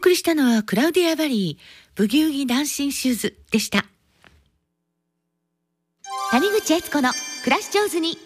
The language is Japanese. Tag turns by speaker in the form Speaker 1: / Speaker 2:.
Speaker 1: 送りしたのはクラウディア・バリー、ブギウギダンシンシューズでした。
Speaker 2: 谷口悦子の暮らし上手に